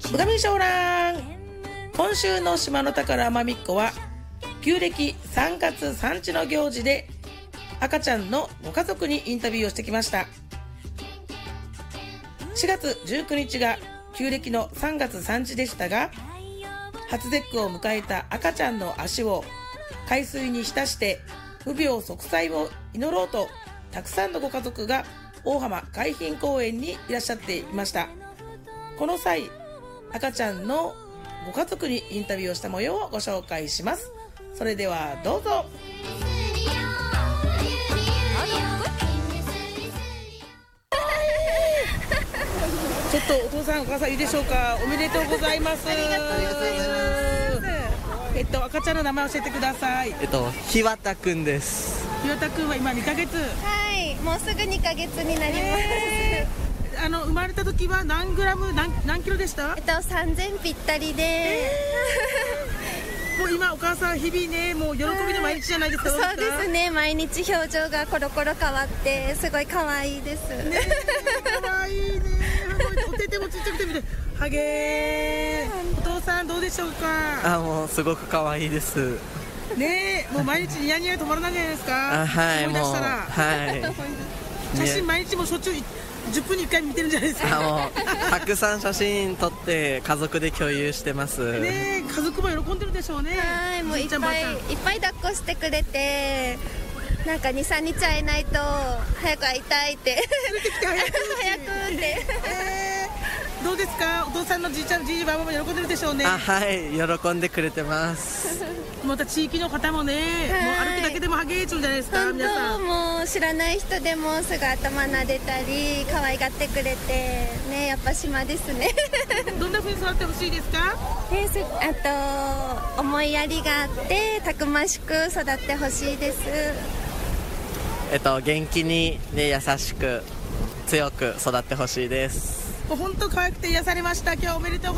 ブガミショーラン。今週の島の宝まみっこは旧暦3月3日の行事で赤ちゃんのご家族にインタビューをしてきました。4月19日が旧暦の3月3日でしたが、初節句を迎えた赤ちゃんの足を海水に浸して無病息災を祈ろうと、たくさんのご家族が大浜海浜公園にいらっしゃっていました。この際、赤ちゃんのご家族にインタビューをした模様をご紹介します。それではどうぞ。ちょっとお父さんお母さんいいでしょうか。おめでとうございます。 ありがとうございます。 赤ちゃんの名前教えてください。 ひわたくんです。 ひわたくんは今2ヶ月。 はい、もうすぐ2ヶ月になります。 生まれた時は何グラム 何キロでした？ 3000ぴったりで、 もう今お母さん日々ね、もう喜びの毎日じゃないですか。 そうですね、毎日表情がコロコロ変わってすごい可愛いです。 ね、可愛いね。お手手もちっちゃくてみて、はげー。お父さんどうでしょうか？ もうすごく可愛いです。 ねえ、もう毎日ニヤニヤ止まらないじゃないですか。 はい、 思い出したら、 はい写真毎日もしょっちゅう10分に1回見てるんじゃないですか。 もうたくさん写真撮って家族で共有してます。 ねえ、家族も喜んでるでしょうね。 はい、もういっぱい抱っこしてくれて、なんか 2,3 日会えないと早く会いたいって連れてきて早くってどうですか、お父さんのじいちゃんじいばばも喜んでるでしょうね。 はい、喜んでくれてます。 また地域の方もね、もう歩くだけでもハゲーチュンじゃないですか。 本皆さん当、もう知らない人でもすぐ頭撫でたり可愛がってくれてね、やっぱ島ですね。 どんな風に育ってほしいですか？ あと思いやりがあってたくましく育ってほしいです。 元気に、ね、優しく強く育ってほしいです。 もう本当可愛くて癒されました。今日おめでとうございます。